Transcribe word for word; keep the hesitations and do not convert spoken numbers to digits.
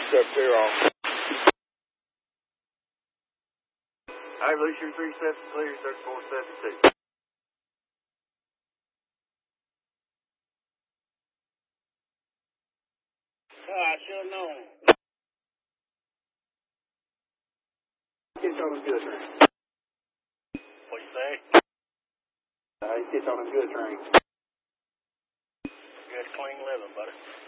Step two off. All right, Lucian three seven clear, thirty-four seventy-two. Oh, I should have known. Gets on a good train. What you say? Uh, he gets on a good train. Good clean living, buddy.